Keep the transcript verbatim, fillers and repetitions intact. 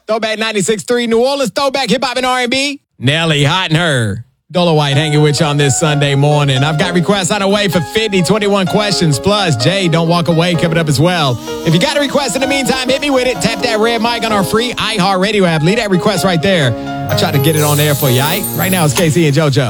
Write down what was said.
Throwback ninety-six point three New Orleans, throwback hip-hop and R and B. Nelly, Hot and Her. Dolo White hanging with you on this Sunday morning. I've got requests on the way for fifty, twenty-one questions. Plus, Jay, Don't Walk Away, coming up as well. If you got a request in the meantime, hit me with it. Tap that red mic on our free iHeartRadio app. Leave that request right there. I'll try to get it on there for you, all right? Right now, it's K C and JoJo.